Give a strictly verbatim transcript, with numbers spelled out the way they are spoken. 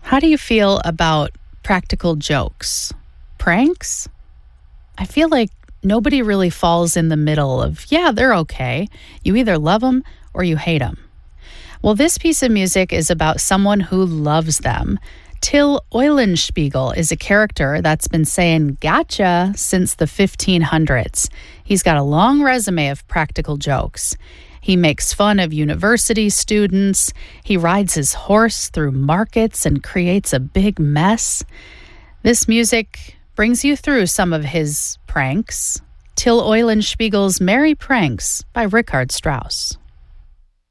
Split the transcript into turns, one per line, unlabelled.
How do you feel about practical jokes? Pranks? I feel like nobody really falls in the middle of, yeah, they're okay. You either love them or you hate them. Well, this piece of music is about someone who loves them. Till Eulenspiegel is a character that's been saying gotcha since the fifteen hundreds. He's got a long resume of practical jokes. He makes fun of university students. He rides his horse through markets and creates a big mess. This music brings you through some of his pranks. Till Eulenspiegel's Merry Pranks by Richard Strauss.